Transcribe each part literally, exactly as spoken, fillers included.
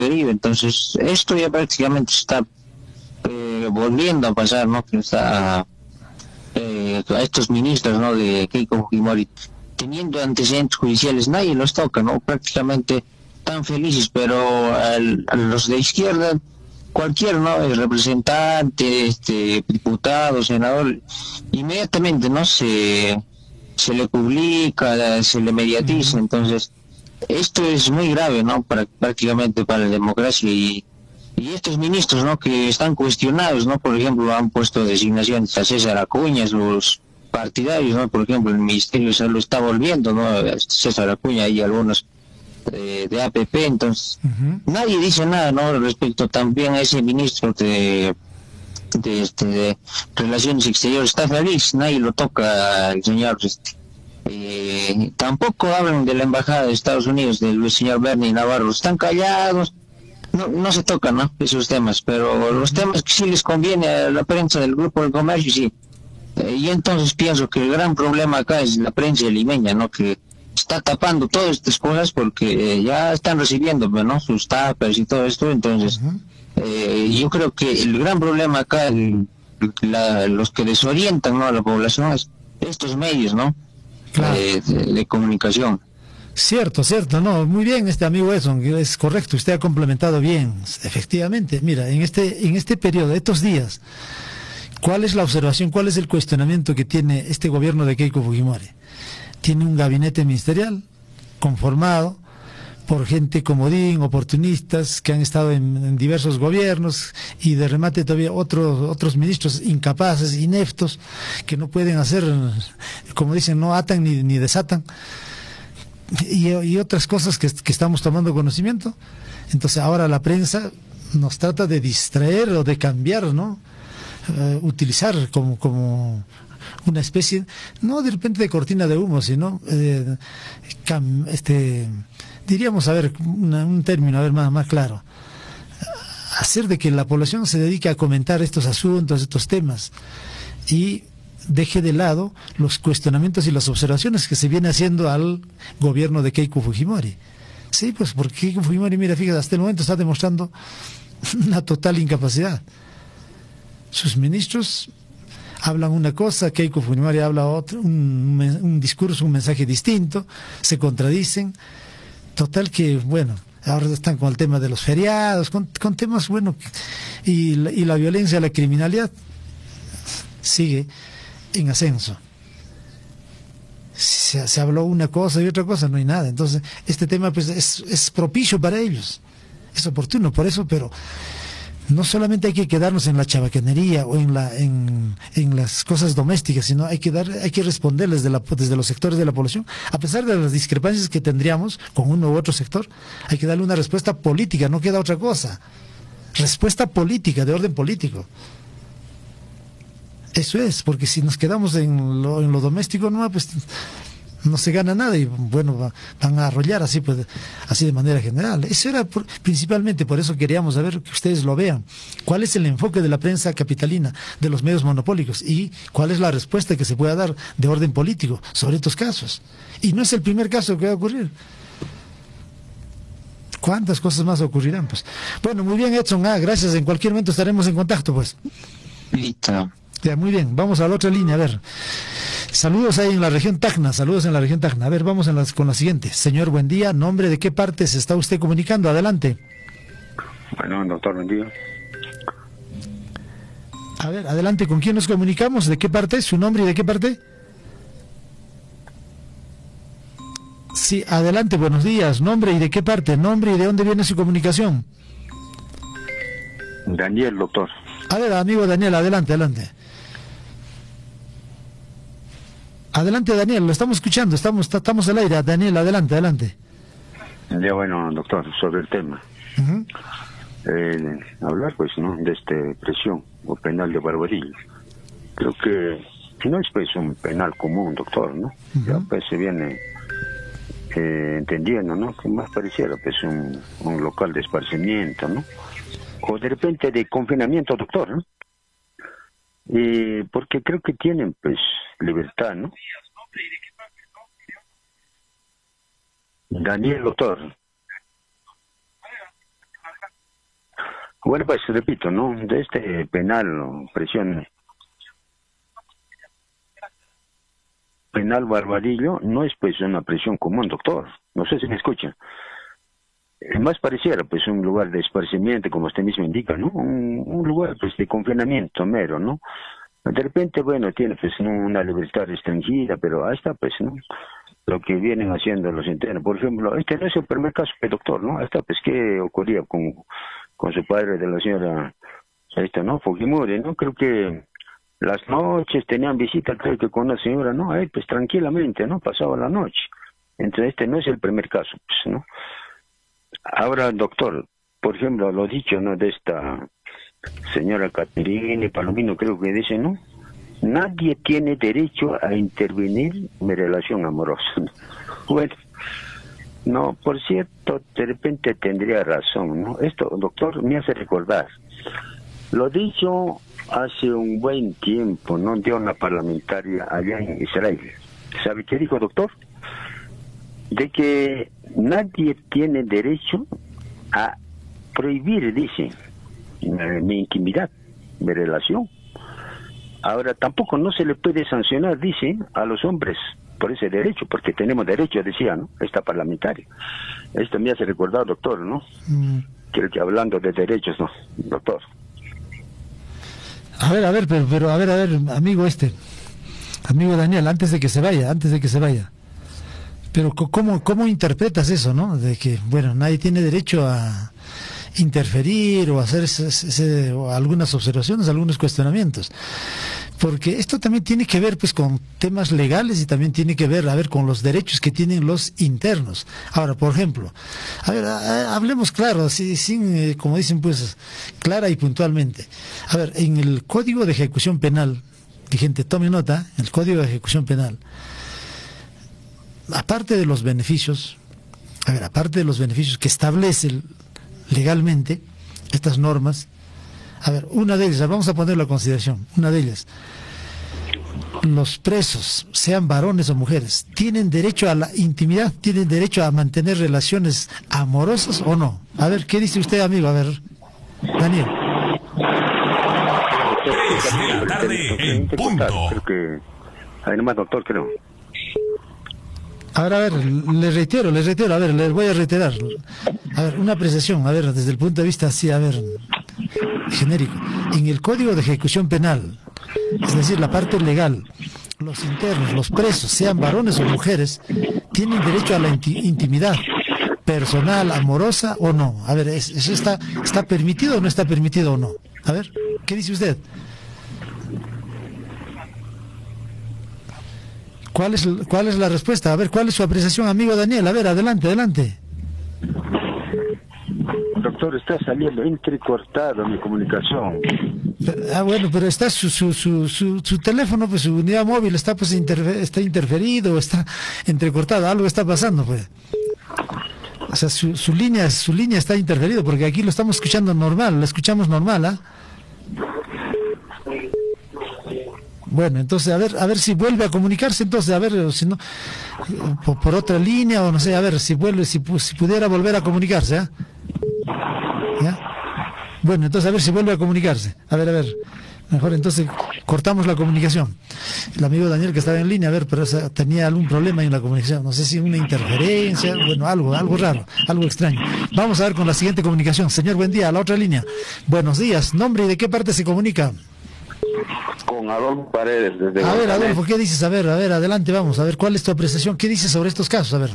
Uribe. Entonces, esto ya prácticamente está eh, volviendo a pasar, ¿no? Que está eh, a estos ministros, ¿no? De Keiko Fujimori teniendo antecedentes judiciales, nadie los toca, ¿no? Prácticamente tan felices, pero al, a los de izquierda, cualquier, ¿no? El representante, este, diputado, senador, inmediatamente, ¿no? Se, se le publica, se le mediatiza, Uh-huh. entonces, esto es muy grave, ¿no? Para, prácticamente para la democracia y, y estos ministros, ¿no? Que están cuestionados, ¿no? Por ejemplo, han puesto designaciones a César Acuña, los partidarios, ¿no? Por ejemplo, el Ministerio de Salud está volviendo, ¿no? César Acuña y algunos de, de A P P, entonces Uh-huh. nadie dice nada, ¿no? Respecto también a ese ministro de, de, este, de Relaciones Exteriores, está feliz, nadie lo toca, el señor, este, eh, tampoco hablan de la embajada de Estados Unidos, del señor Bernie Navarro, están callados, no, no se tocan, ¿no? Esos temas, pero los temas que sí les conviene a la prensa del Grupo del Comercio, sí. Eh, y entonces pienso que el gran problema acá es la prensa limeña, ¿no? Que está tapando todas estas cosas porque eh, ya están recibiendo, ¿no? Sus tapas y todo esto, entonces Uh-huh. eh, yo creo que el gran problema acá, el, la, los que desorientan, ¿no? A la población es estos medios, ¿no? Claro. Eh, de, de comunicación. Cierto, cierto, no, muy bien, este amigo Edson, es correcto, usted ha complementado bien, efectivamente. Mira, en este, en este periodo, estos días, ¿cuál es la observación, cuál es el cuestionamiento que tiene este gobierno de Keiko Fujimori? Tiene un gabinete ministerial conformado por gente comodín, oportunistas, que han estado en, en diversos gobiernos, y de remate todavía otros otros ministros incapaces, ineptos, que no pueden hacer, como dicen, no atan ni, ni desatan, y, y otras cosas que, que estamos tomando conocimiento. Entonces ahora la prensa nos trata de distraer o de cambiar, ¿no? Uh, utilizar como, como una especie, no de repente de cortina de humo, sino eh, cam, este, diríamos, a ver, una, un término, a ver, más, más claro, hacer de que la población se dedique a comentar estos asuntos, estos temas, y deje de lado los cuestionamientos y las observaciones que se viene haciendo al gobierno de Keiko Fujimori. Sí, pues porque Keiko Fujimori, mira, fíjate, hasta el momento está demostrando una total incapacidad. Sus ministros hablan una cosa, Keiko Fujimori habla otra, un, un discurso, un mensaje distinto, se contradicen. Total que, bueno, ahora están con el tema de los feriados, con, con temas, bueno, y, y la violencia, la criminalidad sigue en ascenso. Se, se habló una cosa y otra cosa, no hay nada. Entonces, este tema pues es, es propicio para ellos, es oportuno, por eso, pero no solamente hay que quedarnos en la chabacanería o en la en, en las cosas domésticas, sino hay que dar hay que responderles de la, desde los sectores de la población, a pesar de las discrepancias que tendríamos con uno u otro sector, hay que darle una respuesta política, no queda otra cosa. Respuesta política, de orden político. Eso es, porque si nos quedamos en lo, en lo doméstico, no, pues no se gana nada y bueno, va, van a arrollar así, pues, así de manera general. Eso era por, principalmente, por eso queríamos saber que ustedes lo vean. ¿Cuál es el enfoque de la prensa capitalina, de los medios monopólicos? Y cuál es la respuesta que se pueda dar de orden político sobre estos casos. Y no es el primer caso que va a ocurrir. ¿Cuántas cosas más ocurrirán? Pues bueno, muy bien, Edson. Ah, gracias. En cualquier momento estaremos en contacto, pues. Listo. Ya, muy bien. Vamos a la otra línea, a ver. Saludos ahí en la región Tacna, saludos en la región Tacna. A ver, vamos en las, con la siguiente. Señor, buen día. ¿Nombre de qué parte se está usted comunicando? Adelante. Bueno, doctor, buen día. A ver, adelante. ¿Con quién nos comunicamos? ¿De qué parte? ¿Su nombre y de qué parte? Sí, adelante. Buenos días. ¿Nombre y de qué parte? ¿Nombre y de dónde viene su comunicación? Daniel, doctor. A ver, amigo Daniel, adelante, adelante. Adelante, Daniel, lo estamos escuchando, estamos estamos al aire. Daniel, adelante, adelante. Ya, bueno, doctor, sobre el tema. Uh-huh. Eh, hablar, pues, ¿no?, de este prisión o penal de Barbarilla. Creo que no es, pues, un penal común, doctor, ¿no? Uh-huh. Ya, pues, se viene eh, entendiendo, ¿no?, que más pareciera, pues, un, un local de esparcimiento, ¿no? O de repente de confinamiento, doctor, ¿no? Eh, porque creo que tienen, pues, libertad, ¿no? Daniel, doctor. Bueno, pues repito, ¿no? De este penal, presión penal Barbarillo, no es pues una prisión común, doctor. No sé si me escucha. Más pareciera pues un lugar de esparcimiento, como usted mismo indica, ¿no? Un, un lugar pues de confinamiento mero, ¿no? De repente, bueno, tiene pues ¿no? una libertad restringida, pero ahí está pues, ¿no? Lo que vienen haciendo los internos. Por ejemplo, este no es el primer caso, doctor, ¿no? Ahí está pues qué ocurría con, con su padre de la señora, esta, ¿no? Fujimori, ¿no? Creo que las noches tenían visita, creo que con una señora, ¿no? Ahí pues tranquilamente, ¿no? Pasaba la noche. Entonces este no es el primer caso, pues, ¿no? Ahora, doctor, por ejemplo, lo dicho, ¿no? De esta señora Caterina Palomino, creo que dice, ¿no? Nadie tiene derecho a intervenir en mi relación amorosa. Bueno, no, por cierto, de repente tendría razón, ¿no? Esto, doctor, me hace recordar. Lo dicho hace un buen tiempo, ¿no? De una parlamentaria allá en Israel. ¿Sabe qué dijo, doctor? De que nadie tiene derecho a prohibir, dice, mi intimidad, mi relación. Ahora, tampoco no se le puede sancionar, dice, a los hombres por ese derecho, porque tenemos derecho, decía, ¿no? Esta parlamentaria. Esto me hace recordar, doctor, ¿no? Mm. Creo que hablando de derechos, ¿no? Doctor. A ver, a ver, pero, pero a ver, a ver, amigo este, amigo Daniel, antes de que se vaya, antes de que se vaya. Pero ¿cómo, cómo interpretas eso, no? De que, bueno, nadie tiene derecho a interferir o hacer ese, ese, o algunas observaciones, algunos cuestionamientos. Porque esto también tiene que ver pues con temas legales y también tiene que ver, a ver, con los derechos que tienen los internos. Ahora, por ejemplo, a ver, a, a, hablemos claro, así, sin, eh, como dicen pues, clara y puntualmente. A ver, en el Código de Ejecución Penal, que gente tome nota, el Código de Ejecución Penal, aparte de los beneficios, a ver, aparte de los beneficios que establece legalmente estas normas, a ver, una de ellas, vamos a ponerlo a consideración, una de ellas, los presos, sean varones o mujeres, ¿tienen derecho a la intimidad? ¿Tienen derecho a mantener relaciones amorosas o no? A ver, ¿qué dice usted, amigo? A ver, Daniel. La tarde en punto. Creo que hay nomás, doctor, creo. A ver, a ver, les reitero, les reitero, a ver, les voy a reiterar. A ver, una apreciación, a ver, desde el punto de vista así, a ver, genérico. En el Código de Ejecución Penal, es decir, la parte legal, los internos, los presos, sean varones o mujeres, tienen derecho a la inti- intimidad personal, amorosa o no. A ver, ¿eso está, está permitido o no está permitido o no? A ver, ¿qué dice usted? ¿Cuál es, ¿Cuál es la respuesta? A ver, ¿cuál es su apreciación, amigo Daniel? A ver, adelante, adelante. Doctor, está saliendo entrecortado mi comunicación. Ah, bueno, pero está su, su, su, su, su teléfono, pues su unidad móvil está pues interfer, está interferido, está entrecortado, algo está pasando, pues. O sea, su, su línea, su línea está interferido, porque aquí lo estamos escuchando normal, lo escuchamos normal, ¿ah? Bueno, entonces, a ver, a ver si vuelve a comunicarse, entonces, a ver, si no, por, por otra línea, o no sé, a ver, si vuelve, si, si pudiera volver a comunicarse, ¿ah? ¿Ya? Bueno, entonces, a ver si vuelve a comunicarse. A ver, a ver, mejor entonces cortamos la comunicación. El amigo Daniel que estaba en línea, a ver, pero esa, tenía algún problema en la comunicación, no sé si una interferencia, bueno, algo, algo raro, algo extraño. Vamos a ver con la siguiente comunicación. Señor, buen día, a la otra línea. Buenos días, nombre y de qué parte se comunica. Con Adolfo Paredes desde A ver, González. Adolfo, ¿qué dices? A ver, a ver, adelante, vamos, a ver, ¿cuál es tu apreciación? ¿Qué dices sobre estos casos? A ver.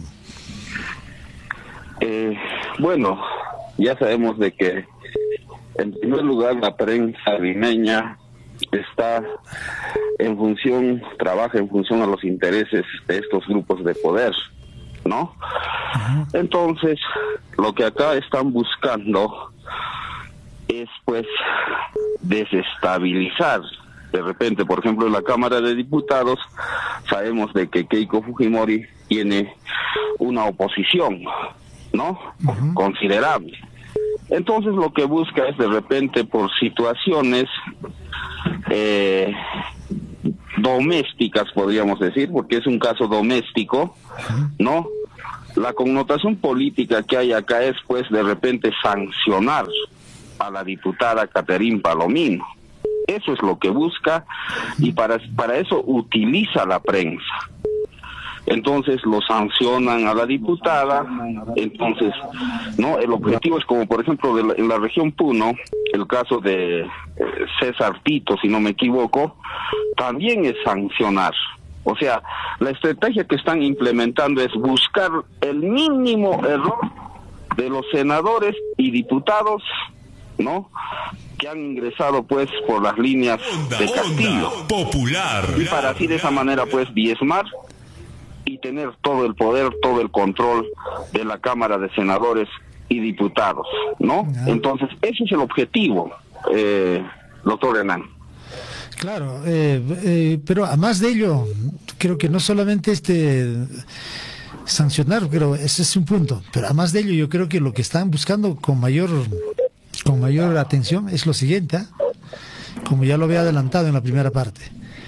Eh, bueno, ya sabemos de que, en primer lugar, la prensa limeña está en función, trabaja en función a los intereses de estos grupos de poder, ¿no? Uh-huh. Entonces, lo que acá están buscando es, pues, desestabilizar. De repente, por ejemplo, en la Cámara de Diputados sabemos de que Keiko Fujimori tiene una oposición, ¿no? Uh-huh. Considerable. Entonces lo que busca es de repente por situaciones eh, domésticas, podríamos decir, porque es un caso doméstico, ¿no? La connotación política que hay acá es pues de repente sancionar, a la diputada Caterín Palomino. Eso es lo que busca y para, para eso utiliza la prensa. Entonces lo sancionan a la diputada. Entonces, no, el objetivo es como por ejemplo de la, en la región Puno, el caso de eh, César Tito, si no me equivoco, también es sancionar. O sea, la estrategia que están implementando es buscar el mínimo error de los senadores y diputados, ¿no?, que han ingresado pues por las líneas onda, de Castillo. Onda popular. Y para así de esa manera pues diezmar y tener todo el poder, todo el control de la Cámara de Senadores y Diputados, ¿no? Entonces, ese es el objetivo, eh, doctor Hernán. Claro, eh, eh, pero además de ello, creo que no solamente este sancionar, pero ese es un punto, pero además de ello yo creo que lo que están buscando con mayor con mayor atención es lo siguiente, ¿eh? Como ya lo había adelantado en la primera parte,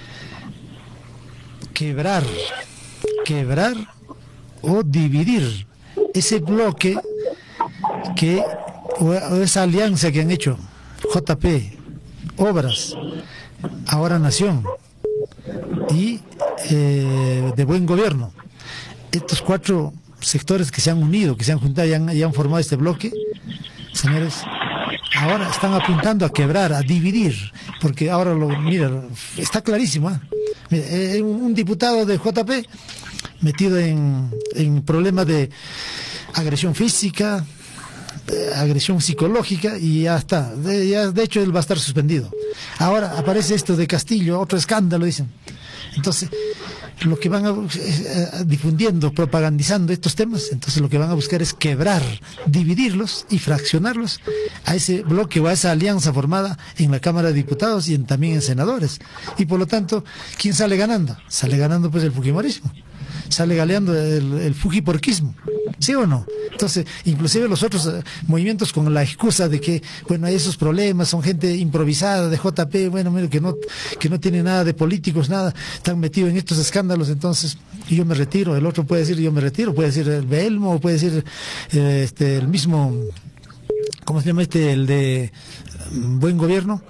quebrar quebrar o dividir ese bloque que o esa alianza que han hecho J P, Obras, Ahora Nación y eh, de Buen Gobierno. Estos cuatro sectores que se han unido, que se han juntado y han, y han formado este bloque, señores, ahora están apuntando a quebrar, a dividir, porque ahora lo mira, está clarísimo, ¿eh? Mira, eh, un, un diputado de J P metido en, en problemas de agresión física, eh, agresión psicológica, y ya está, de, ya, de hecho él va a estar suspendido. Ahora aparece esto de Castillo, otro escándalo, dicen. Entonces, lo que van a, eh, difundiendo, propagandizando estos temas, entonces lo que van a buscar es quebrar, dividirlos y fraccionarlos a ese bloque o a esa alianza formada en la Cámara de Diputados y en, también en senadores. Y por lo tanto, ¿quién sale ganando? Sale ganando pues el fujimorismo, sale galeando el, el fujiporquismo, ¿sí o no? Entonces, inclusive los otros eh, movimientos con la excusa de que, bueno, hay esos problemas, son gente improvisada de J P, bueno, mira, que no que no tiene nada de políticos, nada, están metidos en estos escándalos, entonces yo me retiro. El otro puede decir yo me retiro, puede decir el Belmo, puede decir eh, este el mismo, ¿cómo se llama este? El de Buen Gobierno,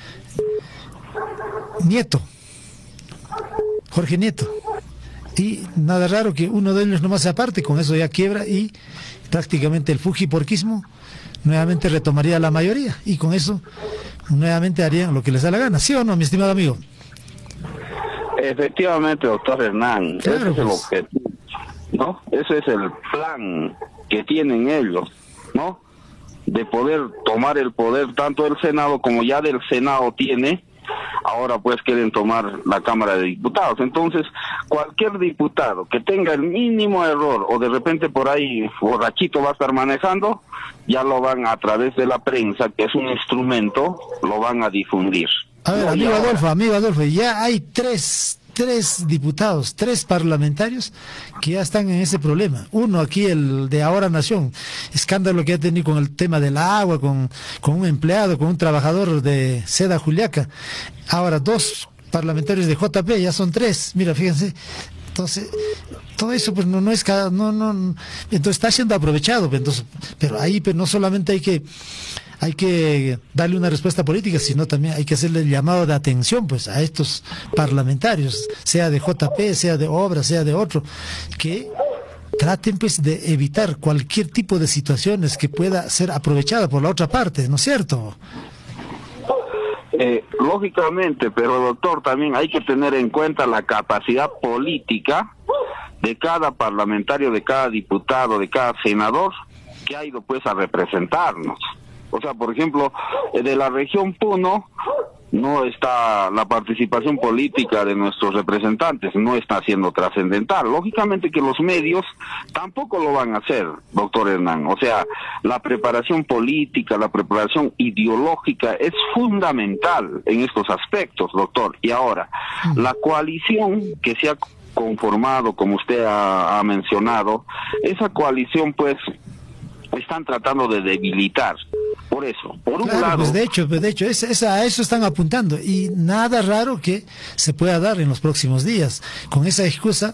Nieto, Jorge Nieto. Y nada raro que uno de ellos nomás se aparte, con eso ya quiebra y prácticamente el fujiporquismo nuevamente retomaría la mayoría y con eso nuevamente harían lo que les da la gana, ¿sí o no, mi estimado amigo? Efectivamente, doctor Hernán, claro, ese es el pues. objetivo, ¿no? Ese es el plan que tienen ellos, ¿no? De poder tomar el poder tanto del Senado como ya del Senado tiene. Ahora pues quieren tomar la Cámara de Diputados. Entonces, cualquier diputado que tenga el mínimo error o de repente por ahí borrachito va a estar manejando, ya lo van a través de la prensa, que es un instrumento, lo van a difundir. A ver, no, amigo ya... Adolfo, amigo Adolfo, ya hay tres, tres diputados, tres parlamentarios que ya están en ese problema. Uno aquí, el de Ahora Nación, escándalo que ha tenido con el tema del agua, con, con un empleado, con un trabajador de Seda Juliaca. Ahora dos parlamentarios de J P, ya son tres, mira, fíjense. Entonces, todo eso pues no, no es cada, no, no, entonces está siendo aprovechado, entonces, pero ahí pues no solamente hay que hay que darle una respuesta política, sino también hay que hacerle el llamado de atención pues a estos parlamentarios, sea de J P, sea de Obras, sea de otro, que traten pues de evitar cualquier tipo de situaciones que pueda ser aprovechada por la otra parte, ¿no es cierto? Eh, lógicamente, pero doctor, también hay que tener en cuenta la capacidad política de cada parlamentario, de cada diputado, de cada senador que ha ido pues a representarnos. O sea, por ejemplo, de la región Puno no está la participación política de nuestros representantes, no está siendo trascendental. Lógicamente que los medios tampoco lo van a hacer, doctor Hernán. O sea, la preparación política, la preparación ideológica es fundamental en estos aspectos, doctor. Y ahora, la coalición que se ha conformado, como usted ha, ha mencionado, esa coalición pues están tratando de debilitar. Por eso, por un claro, lado... Pues de hecho, pues de hecho es, es a eso están apuntando y nada raro que se pueda dar en los próximos días. Con esa excusa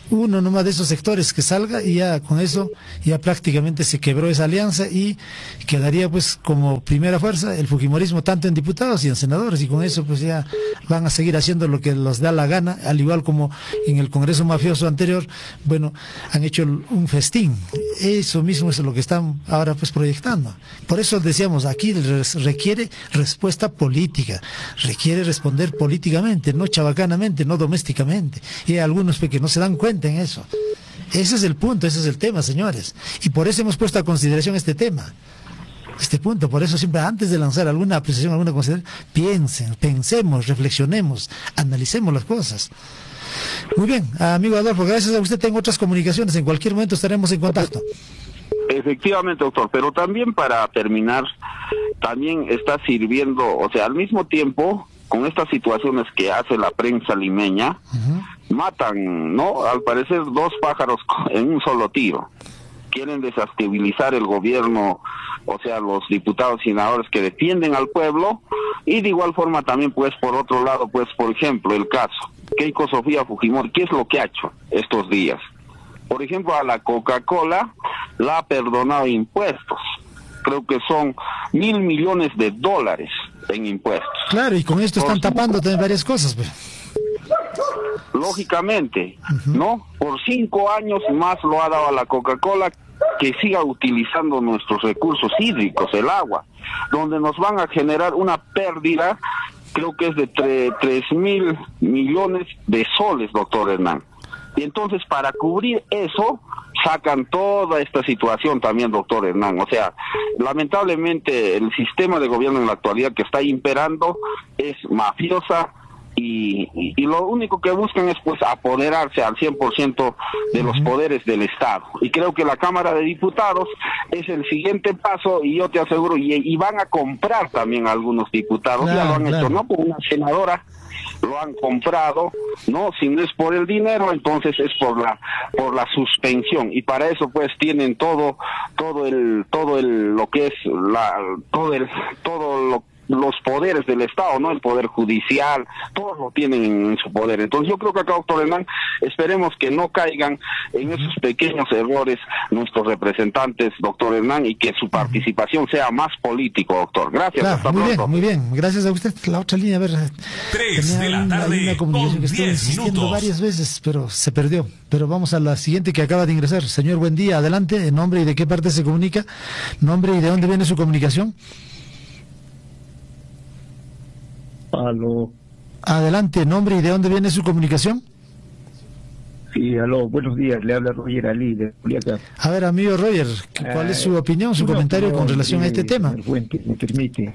uno nomás de esos sectores que salga y ya con eso ya prácticamente se quebró esa alianza y quedaría pues como primera fuerza el fujimorismo tanto en diputados y en senadores, y con eso pues ya van a seguir haciendo lo que les da la gana, al igual como en el Congreso mafioso anterior, bueno, han hecho un festín. Eso mismo es lo que están ahora pues proyectando. Por eso decíamos, aquí requiere respuesta política, requiere responder políticamente, no chabacanamente, no domésticamente, y hay algunos que no se dan cuenta en eso. Ese es el punto, ese es el tema, señores, y por eso hemos puesto a consideración este tema, este punto. Por eso siempre antes de lanzar alguna apreciación, alguna consideración, piensen, pensemos, reflexionemos, analicemos las cosas. Muy bien, amigo Adolfo, gracias a usted. Tengo otras comunicaciones, en cualquier momento estaremos en contacto. Efectivamente, doctor, pero también para terminar, también está sirviendo, o sea, al mismo tiempo, con estas situaciones que hace la prensa limeña, uh-huh. matan, ¿no? Al parecer dos pájaros en un solo tiro. Quieren desestabilizar el gobierno, o sea, los diputados y senadores que defienden al pueblo, y de igual forma también, pues, por otro lado, pues, por ejemplo, el caso Keiko Sofía Fujimori, ¿qué es lo que ha hecho estos días? Por ejemplo, a la Coca-Cola la ha perdonado impuestos. Creo que son mil millones de dólares en impuestos. Claro, y con esto están por tapando también varias cosas, pues. Lógicamente, uh-huh. ¿no? Por cinco años más lo ha dado a la Coca-Cola, que siga utilizando nuestros recursos hídricos, el agua, donde nos van a generar una pérdida, creo que es de tres mil millones de soles, doctor Hernán. Y entonces, para cubrir eso, sacan toda esta situación también, doctor Hernán. O sea, lamentablemente el sistema de gobierno en la actualidad que está imperando es mafiosa, y, y, y lo único que buscan es pues apoderarse al cien por ciento de los poderes del Estado. Y creo que la Cámara de Diputados es el siguiente paso, y yo te aseguro, y, y van a comprar también a algunos diputados, claro, ya lo han claro. hecho, ¿no? Por una senadora lo han comprado, no, si no es por el dinero, entonces es por la por la suspensión, y para eso pues tienen todo todo el todo el lo que es la todo el todo lo los poderes del Estado, ¿no? El poder judicial, todos lo tienen en su poder. Entonces yo creo que acá, doctor Hernán, esperemos que no caigan en esos pequeños errores nuestros representantes, doctor Hernán, y que su participación sea más político, doctor. Gracias. Claro, hasta muy pronto. bien, muy bien. Gracias a usted. La otra línea, a ver. Tres de la tarde una comunicación que estoy insistiendo varias veces, pero se perdió. Pero vamos a la siguiente que acaba de ingresar. Señor, buen día. Adelante. ¿Nombre y de qué parte se comunica? ¿Nombre y de dónde viene su comunicación? Aló. Adelante, nombre y de dónde viene su comunicación. Sí, aló, buenos días, le habla Roger Ali de Juliaca. A ver, amigo Roger, ¿cuál es su opinión, su comentario con relación a este tema? Fuente, me permite.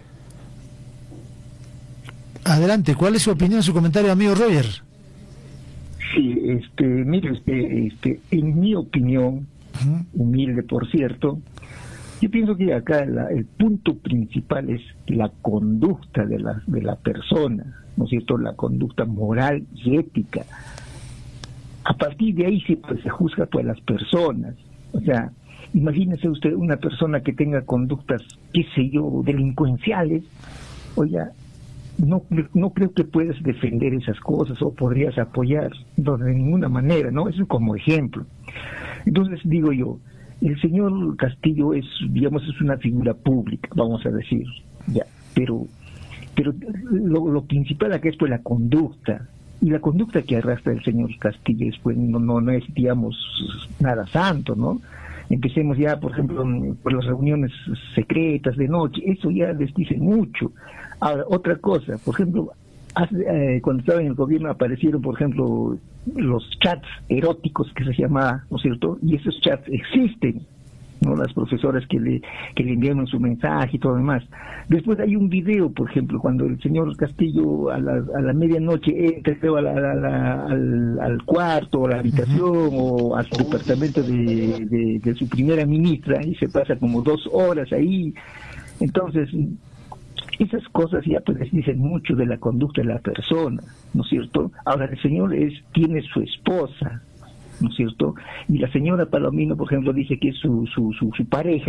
Adelante, ¿cuál es su opinión, su comentario, amigo Roger? Sí, este, mire usted, este, en mi opinión, uh-huh. humilde por cierto, yo pienso que acá la, el punto principal es la conducta de la, de la persona, ¿no es cierto? La conducta moral y ética. A partir de ahí sí, pues, se juzga a las personas. O sea, imagínese usted una persona que tenga conductas, qué sé yo, delincuenciales. Oiga, no, no creo que puedas defender esas cosas o podrías apoyar no, de ninguna manera, ¿no? Eso como ejemplo. Entonces digo yo, el señor Castillo es, digamos, es una figura pública, vamos a decir, ya, pero, pero lo, lo principal acá es pues la conducta, y la conducta que arrastra el señor Castillo es, pues, no, no, no es, digamos, nada santo, ¿no? Empecemos ya, por ejemplo, por las reuniones secretas de noche, eso ya les dice mucho. Ahora, otra cosa, por ejemplo, hace, eh, cuando estaba en el gobierno aparecieron, por ejemplo, los chats eróticos que se llama, ¿no es cierto? Y esos chats existen, ¿no? Las profesoras que le que le enviaron su mensaje y todo lo demás. Después hay un video, por ejemplo, cuando el señor Castillo a la, a la medianoche entra a la, a la, al, al cuarto o a la habitación uh-huh. o a su departamento de, de, de su primera ministra y se pasa como dos horas ahí. Entonces, esas cosas ya pues dicen mucho de la conducta de la persona, ¿no es cierto? Ahora el señor es tiene su esposa, ¿no es cierto? Y la señora Palomino, por ejemplo, dice que es su, su, su, su pareja,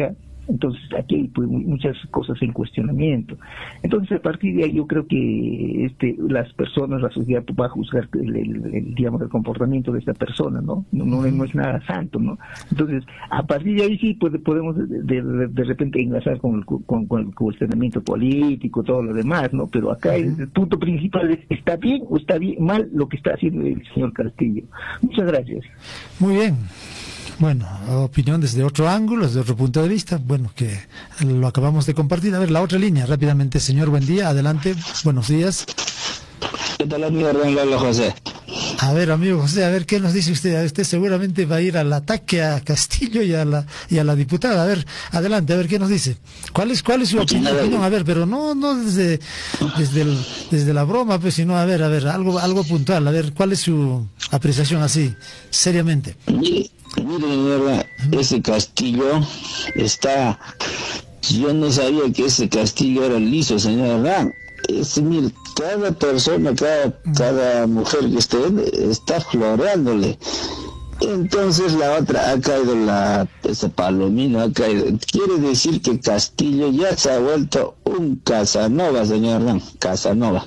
Entonces aquí hay pues, muchas cosas en cuestionamiento. Entonces a partir de ahí yo creo que este, las personas, la sociedad va a juzgar el, el, el, digamos, el comportamiento de esta persona, ¿no? No, no, no es nada santo, ¿no? Entonces a partir de ahí sí pues, podemos de, de, de, de repente enlazar con el, con, con el cuestionamiento político, todo lo demás, ¿no? Pero acá el, el punto principal es, ¿está bien o está bien mal lo que está haciendo el señor Castillo? Muchas gracias. Muy bien. Bueno, opinión desde otro ángulo, desde otro punto de vista, bueno, que lo acabamos de compartir. A ver, la otra línea, rápidamente, señor, buen día, adelante, buenos días. ¿Qué tal, amigo Hernán José? A ver, amigo José, a ver, ¿qué nos dice usted? Usted seguramente va a ir al ataque a Castillo y a la y a la diputada. A ver, adelante, a ver, ¿qué nos dice? ¿Cuál es cuál es su opinión? A ver, pero no no desde desde el, desde la broma, pues, sino, a ver, a ver, algo algo puntual. A ver, ¿cuál es su apreciación así, seriamente? Mire, mire, señora, ese Castillo está... Yo no sabía que ese Castillo era liso, señor Hernán. Es, mire, cada persona, cada, cada mujer que esté, está floreándole. Entonces la otra ha caído, la esa palomina ha caído. Quiere decir que Castillo ya se ha vuelto un Casanova, señor Hernán. Casanova.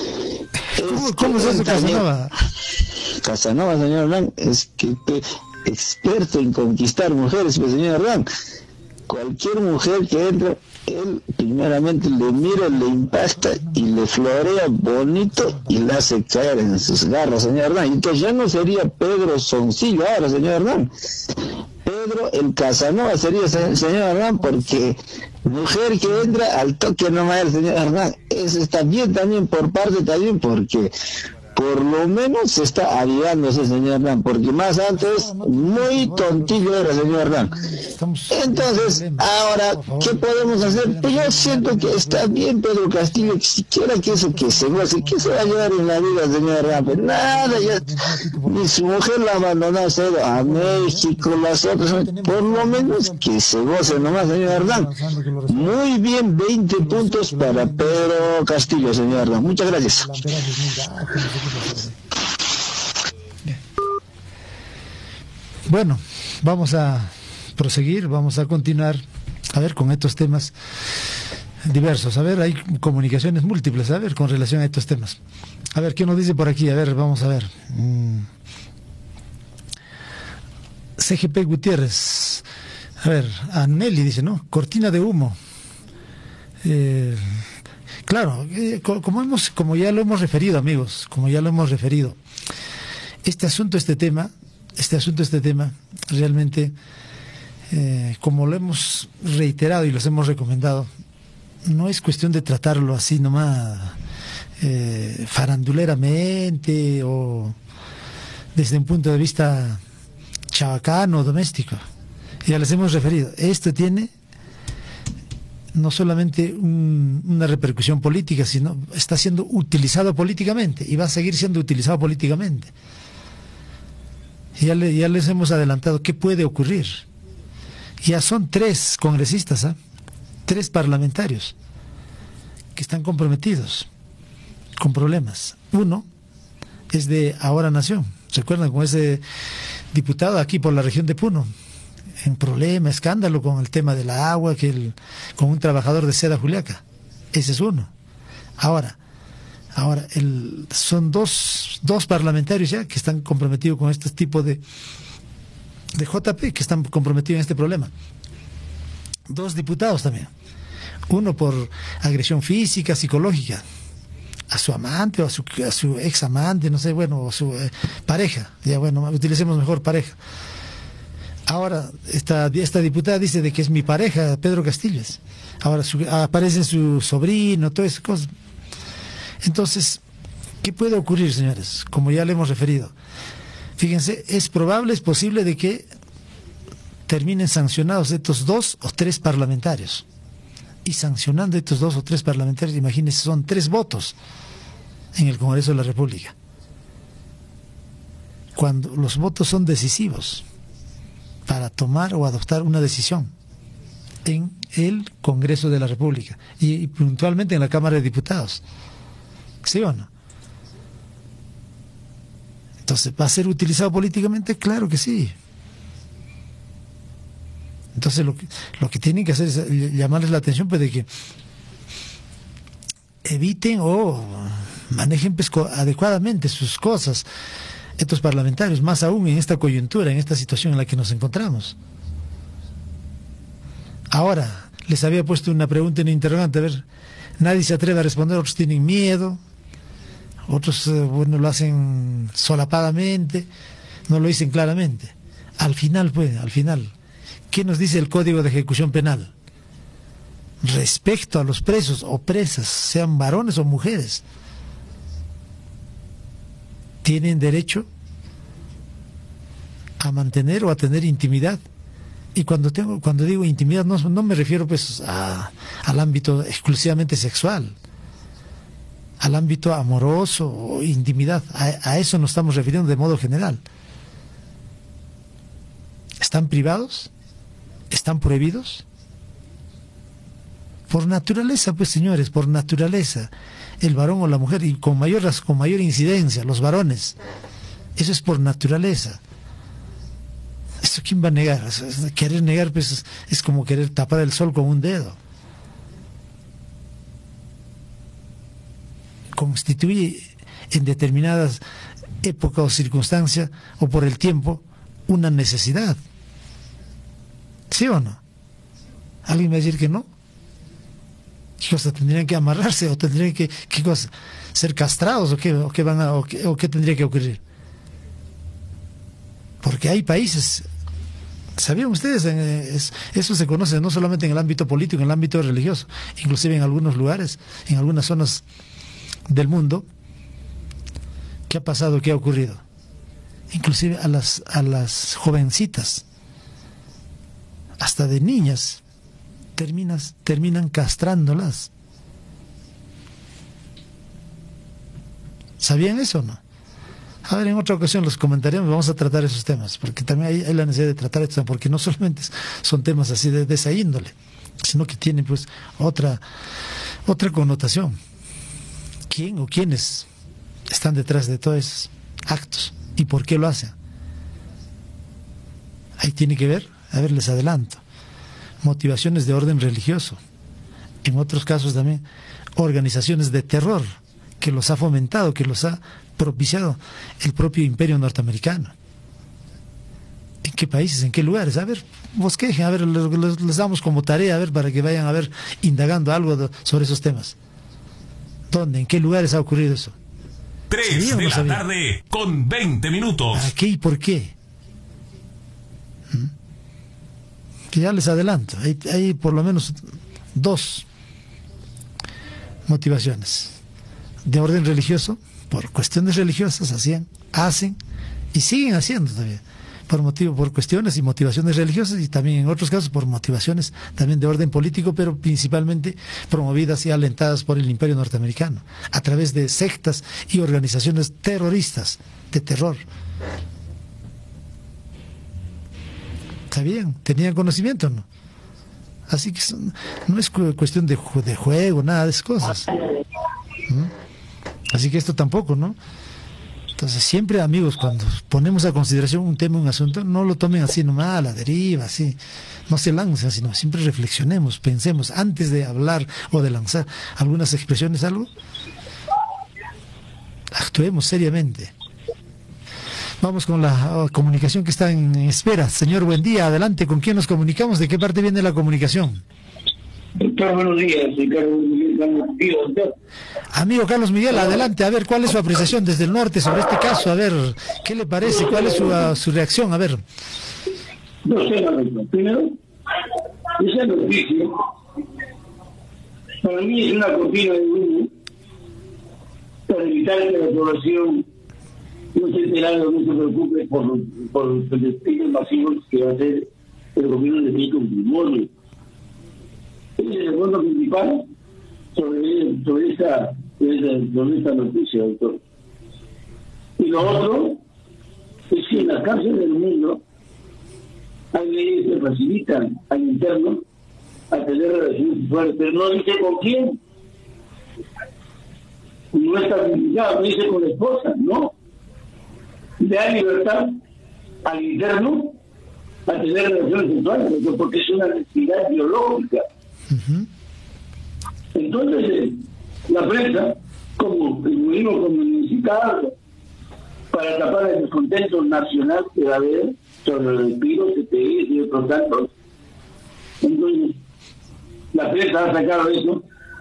¿Cómo, ¿Cómo es eso, Casanova? Casanova, señor Hernán, es que pe, experto en conquistar mujeres, pues, señor Hernán. Cualquier mujer que entre, él primeramente le mira, le impacta y le florea bonito y la hace caer en sus garras, señor Hernán. Entonces ya no sería Pedro Soncillo ahora, señor Hernán. Pedro el Casanova sería, señor Hernán, porque mujer que entra al toque nomás el señor Hernán. Eso está bien también por parte también, porque por lo menos se está avivándose, señor Hernán, porque más antes muy tontillo era, señor Hernán. Entonces, ahora, ¿qué podemos hacer? Pues yo siento que está bien Pedro Castillo, que siquiera que eso que se goce, ¿qué se va a llevar en la vida, señor Hernán? Pues nada, ya, ni su mujer la abandonó, se ha ido a México, las otras, por lo menos que se goce nomás, señor Hernán. Muy bien, veinte puntos para Pedro Castillo, señor Hernán. Muchas gracias. Bueno, vamos a proseguir, vamos a continuar, a ver, con estos temas diversos. A ver, hay comunicaciones múltiples, a ver, con relación a estos temas. A ver, ¿qué nos dice por aquí? A ver, vamos a ver. Mm. C G P Gutiérrez. A ver, a Nelly dice, ¿no? Cortina de humo. Eh... Claro, eh, como hemos, como ya lo hemos referido, amigos, como ya lo hemos referido, este asunto, este tema, este asunto, este tema, realmente, eh, como lo hemos reiterado y los hemos recomendado, no es cuestión de tratarlo así nomás, eh, faranduleramente o desde un punto de vista chabacano, doméstico. Ya les hemos referido, esto tiene no solamente un, una repercusión política, sino está siendo utilizado políticamente y va a seguir siendo utilizado políticamente. Ya, le, ya les hemos adelantado qué puede ocurrir. Ya son tres congresistas, ¿eh? tres parlamentarios que están comprometidos con problemas. Uno es de Ahora Nación, ¿se acuerdan? Con ese diputado aquí por la región de Puno, en problema, escándalo con el tema de la agua, que el, con un trabajador de Seda Juliaca. Ese es uno. Ahora, ahora el, son dos, dos parlamentarios ya que están comprometidos con este tipo de, de J P, que están comprometidos en este problema. Dos diputados también. Uno por agresión física, psicológica, a su amante o a su, a su ex amante, no sé, bueno, o su eh, pareja. Ya bueno, utilicemos mejor pareja. Ahora, esta, esta diputada dice de que es mi pareja, Pedro Castillos. Ahora su, aparece su sobrino, todas esas cosas. Entonces, ¿qué puede ocurrir, señores? Como ya le hemos referido. Fíjense, es probable, es posible de que terminen sancionados estos dos o tres parlamentarios. Y sancionando estos dos o tres parlamentarios, imagínense, son tres votos en el Congreso de la República. Cuando los votos son decisivos para tomar o adoptar una decisión en el Congreso de la República y, y puntualmente en la Cámara de Diputados. ¿Sí o no? Entonces, ¿va a ser utilizado políticamente? Claro que sí. Entonces lo que, lo que tienen que hacer es llamarles la atención, pues, de que eviten o manejen pues, adecuadamente sus cosas estos parlamentarios, más aún en esta coyuntura, en esta situación en la que nos encontramos. Ahora, les había puesto una pregunta en interrogante, a ver, nadie se atreve a responder, otros tienen miedo, otros, eh, bueno, lo hacen solapadamente, no lo dicen claramente. Al final, pues, al final, ¿qué nos dice el Código de Ejecución Penal? Respecto a los presos o presas, sean varones o mujeres, tienen derecho a mantener o a tener intimidad. Y cuando tengo, cuando digo intimidad, no, no me refiero pues a, al ámbito exclusivamente sexual, al ámbito amoroso o intimidad. A, a eso nos estamos refiriendo de modo general. ¿Están privados? ¿Están prohibidos? Por naturaleza, pues señores, por naturaleza, el varón o la mujer, y con mayor, con mayor incidencia, los varones, eso es por naturaleza. ¿Eso quién va a negar? Querer negar pues, es, es como querer tapar el sol con un dedo. Constituye en determinadas épocas o circunstancias, o por el tiempo, una necesidad. ¿Sí o no? ¿Alguien va a decir que no? ¿Qué cosa? ¿Tendrían que amarrarse o tendrían que qué cosa? ¿Ser castrados o qué, o qué, van a, o qué, o qué tendría que ocurrir? Porque hay países, ¿sabían ustedes? Es, eso se conoce no solamente en el ámbito político, en el ámbito religioso, inclusive en algunos lugares, en algunas zonas del mundo. ¿Qué ha pasado? ¿Qué ha ocurrido? Inclusive a las, a las jovencitas, hasta de niñas, terminas, terminan castrándolas. ¿Sabían eso o no? A ver, en otra ocasión los comentaremos, vamos a tratar esos temas, porque también hay, hay la necesidad de tratar esto, porque no solamente son temas así de, de esa índole, sino que tienen pues otra, otra connotación. ¿Quién o quiénes están detrás de todos esos actos? ¿Y por qué lo hacen? Ahí tiene que ver, a ver, les adelanto, motivaciones de orden religioso, en otros casos también organizaciones de terror que los ha fomentado, que los ha propiciado el propio imperio norteamericano. ¿En qué países? ¿En qué lugares? A ver, bosquejen, a ver, les, les damos como tarea, a ver, para que vayan a ver, indagando algo de, sobre esos temas. ¿Dónde? ¿En qué lugares ha ocurrido eso? Tres de la tarde con veinte minutos. ¿Para qué y por qué? ¿Mm? Que ya les adelanto, hay, hay por lo menos dos motivaciones de orden religioso, por cuestiones religiosas hacían, hacen y siguen haciendo todavía, por motivo, por cuestiones y motivaciones religiosas, y también en otros casos por motivaciones también de orden político, pero principalmente promovidas y alentadas por el imperio norteamericano, a través de sectas y organizaciones terroristas de terror. ¿Sabían? ¿Tenían conocimiento o no? Así que son, no es cuestión de, de juego, nada de esas cosas. ¿Mm? Así que esto tampoco, ¿no? Entonces siempre, amigos, cuando ponemos a consideración un tema, un asunto, no lo tomen así nomás a la deriva, así, no se lancen, sino siempre reflexionemos, pensemos, antes de hablar o de lanzar algunas expresiones, algo, actuemos seriamente. Vamos con la oh, comunicación que está en espera. Señor, buen día, adelante, ¿con quién nos comunicamos? ¿De qué parte viene la comunicación? Doctor, buenos días, soy Carlos Miguel. Doctor. Amigo Carlos Miguel, adelante, a ver, ¿cuál es su apreciación desde el norte sobre este caso? A ver, ¿qué le parece? ¿Cuál es su, uh, su reacción? A ver. Dos temas, doctor. Primero, esa noticia, para mí es una cortina de humo para evitar que la población no se entere, no se preocupe por, por los despidos masivos que va a hacer el gobierno de México en Fujimori. Ese es el fondo principal sobre, sobre, esta, sobre esta noticia, doctor. Y lo otro es que en las cárceles del mundo hay leyes que facilitan al interno a tener relaciones sexuales, pero no dice con quién. No está facilitado, no dice con la esposa, no. Le da libertad al interno a tener relaciones sexuales, porque es una necesidad biológica. Uh-huh. Entonces, eh, la prensa, como el mismo comunicado, para tapar el descontento nacional que va a haber sobre el despido, C T I y otros tantos, entonces, la prensa ha sacado eso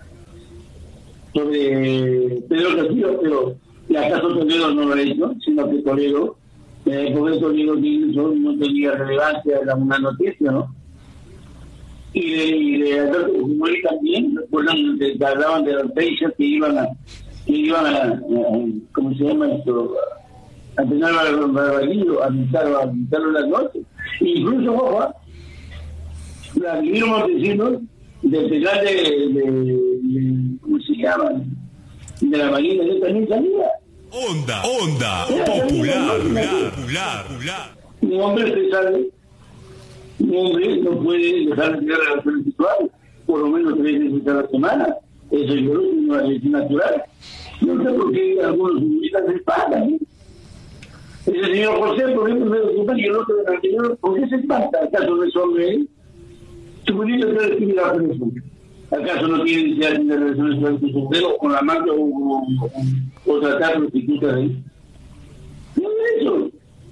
sobre Pedro Castillo, pero y acaso Toledo no lo ha hecho, sino que Toledo, eh, por eso Toledo no tenía relevancia, era una noticia, ¿no? Y de, y de Alberto Fujimori también, recuerdan que hablaban de las fechas que iban a, que iban a, a, ¿cómo se llama esto? A tener al barbarillo, a visitarlo, a visitarlo las noches. Incluso, ojo, la vivieron Montesinos del penal de, de, de, ¿cómo se llama? De la Marina, yo también salía. Onda, onda, popular, popular, popular, popular. Un hombre se sale, un hombre no puede dejar de tener relaciones sexuales, por lo menos tres veces a la semana. Eso yo creo que es una ley natural. No sé por qué algunos futbolistas se espantan, ¿eh? Ese señor José, por ejemplo, me preocupa, y el otro del anterior, ¿por qué se espanta? ¿Acaso no es hombre él? Su bonito es actividad con eso. ¿Acaso no tiene necesidad de relaciones con su sombrero, con la manga o, o, o, o tratar prostitutas de él? No es eso.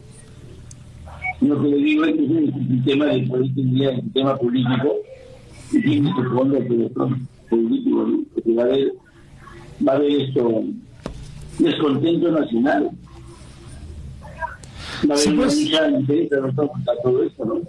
Lo que le digo es que es un sistema de política, un sistema político, y tiene que fondo de político, ¿no? Porque va a haber, va a haber esto, descontento nacional. Va a haber una lucha de interés a todo esto, ¿no?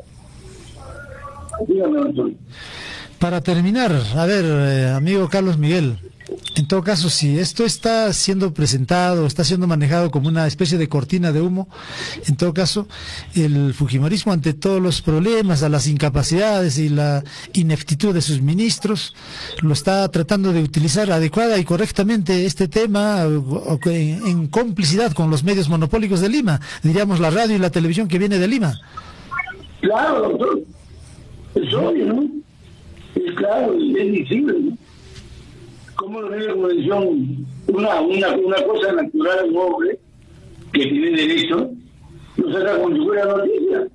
Dígame, Antonio. Para terminar, a ver, eh, amigo Carlos Miguel, en todo caso, si esto está siendo presentado, está siendo manejado como una especie de cortina de humo, en todo caso, el fujimorismo, ante todos los problemas, a las incapacidades y la ineptitud de sus ministros, lo está tratando de utilizar adecuada y correctamente este tema o, o, en, en complicidad con los medios monopólicos de Lima, diríamos la radio y la televisión que viene de Lima. Claro, doctor, es obvio, ¿no? Es claro, es visible, ¿no? ¿Cómo lo ve como decisión? Una, una, una cosa natural de un hombre que tiene derecho, no saca como si fuera noticia.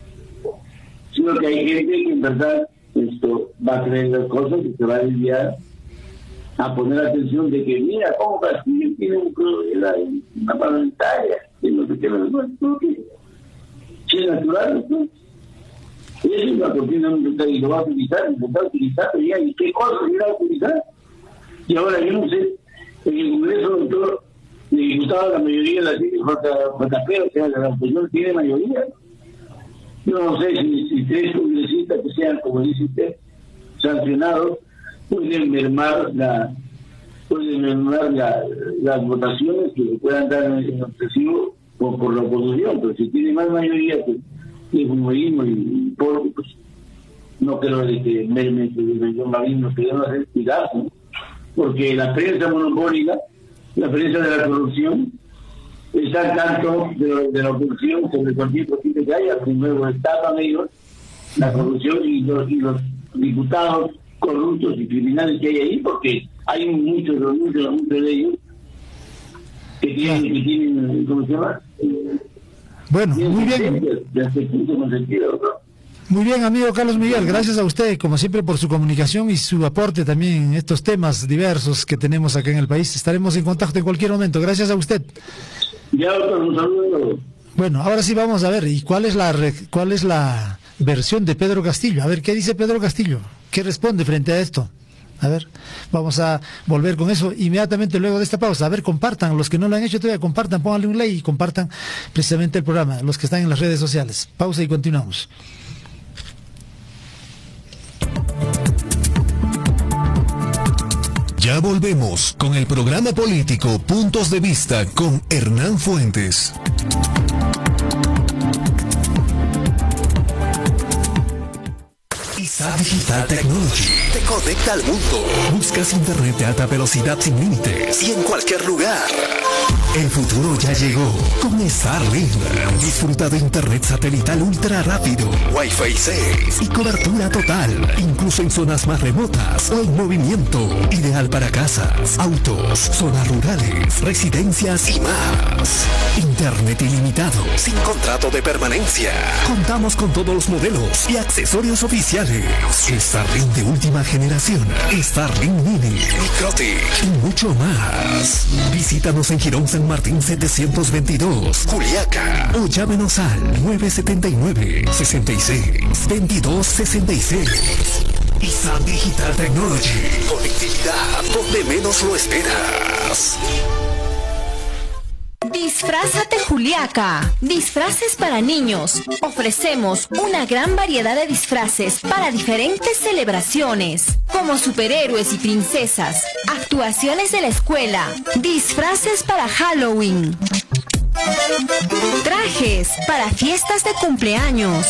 Sino que hay gente que en verdad esto va a creer las cosas y se va a desviar a poner atención de que, mira, cómo Castillo tiene un problema, una parlamentaria, y no sé qué, no sé qué. Si es natural, ¿no? Esa es una cortina y lo va a utilizar, lo va a utilizar, y qué cosa se va a utilizar. Y ahora yo no sé, en el Congreso, doctor, de diputados, la mayoría la tiene J P, o sea, la oposición tiene mayoría. Yo no sé si, si tres congresistas que sean, como dice usted, sancionados, pueden mermar la pueden mermar la, las votaciones que puedan dar en el excesivo por, por la oposición, pero si tiene más mayoría que el humorismo y por, pues no creo de que merme que yo marino que deben hacer cuidado, ¿no? Porque la prensa monopólica, la prensa de la corrupción, está al tanto de, de la oposición sobre cualquier posible que haya, primero destapan ellos la corrupción y los, y los diputados corruptos y criminales que hay ahí, porque hay muchos, muchos, muchos de ellos que tienen, que tienen, ¿cómo se llama? Bueno, muy bien. Muy bien, amigo Carlos Miguel, gracias a usted, como siempre, por su comunicación y su aporte también en estos temas diversos que tenemos acá en el país. Estaremos en contacto en cualquier momento. Gracias a usted. Ya, un saludo. Bueno, ahora sí vamos a ver, ¿y cuál es la cuál es la versión de Pedro Castillo? A ver, ¿qué dice Pedro Castillo? ¿Qué responde frente a esto? A ver, vamos a volver con eso inmediatamente luego de esta pausa. A ver, compartan, los que no lo han hecho todavía, compartan, pónganle un like y compartan precisamente el programa, los que están en las redes sociales. Pausa y continuamos. Ya volvemos con el programa político Puntos de Vista con Hernán Fuentes. I S A Digital Technology. te conecta al mundo. Buscas internet de alta velocidad sin límites y en cualquier lugar. El futuro ya llegó con Starlink. Disfruta de internet satelital ultra rápido, Wi-Fi seis y cobertura total, incluso en zonas más remotas o en movimiento. Ideal para casas, autos, zonas rurales, residencias y más. Internet ilimitado, sin contrato de permanencia. Contamos con todos los modelos y accesorios oficiales. Starlink de última generación, Starlink Mini, Microtic y mucho más. Visítanos en Girón San Martín setecientos veintidós, Juliaca, o llámenos al nueve siete nueve, seis seis, veintidós sesenta y seis. ISAT Digital Technology, conectividad donde menos lo esperas. Disfrázate Juliaca. Disfraces para niños. Ofrecemos una gran variedad de disfraces para diferentes celebraciones, como superhéroes y princesas, actuaciones de la escuela, disfraces para Halloween, trajes para fiestas de cumpleaños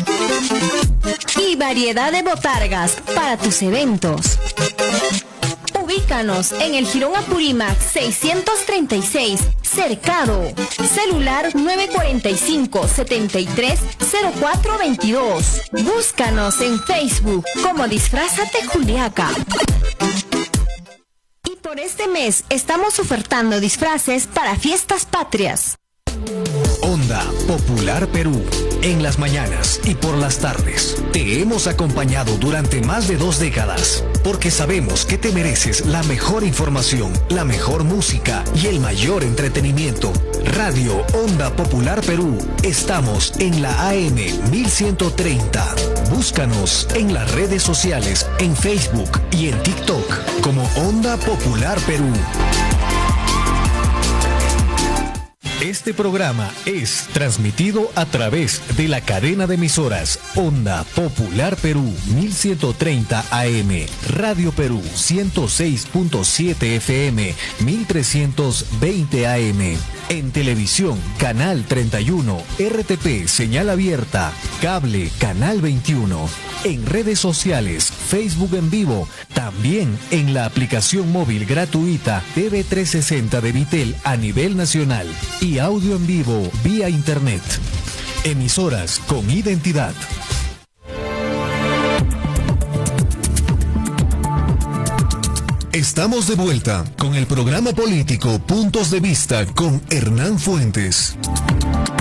y variedad de botargas para tus eventos. Ubícanos en el Jirón Apurímac seiscientos treinta y seis, Cercado. Celular nueve cuatro cinco, siete tres, cero cuatro dos dos. Búscanos en Facebook como Disfrázate Juliaca. Y por este mes estamos ofertando disfraces para fiestas patrias. Onda Popular Perú. En las mañanas y por las tardes. Te hemos acompañado durante más de dos décadas, porque sabemos que te mereces la mejor información, la mejor música y el mayor entretenimiento. Radio Onda Popular Perú. Estamos en la A M mil ciento treinta. Búscanos en las redes sociales, en Facebook y en TikTok como Onda Popular Perú. Este programa es transmitido a través de la cadena de emisoras Onda Popular Perú mil ciento treinta A M, Radio Perú ciento seis punto siete F M, mil trescientos veinte A M. En televisión, Canal treinta y uno, R T P, señal abierta, cable, Canal veintiuno. En redes sociales, Facebook en vivo, también en la aplicación móvil gratuita T V trescientos sesenta de Vitel a nivel nacional y audio en vivo vía internet. Emisoras con identidad. Estamos de vuelta con el programa político Puntos de Vista con Hernán Fuentes.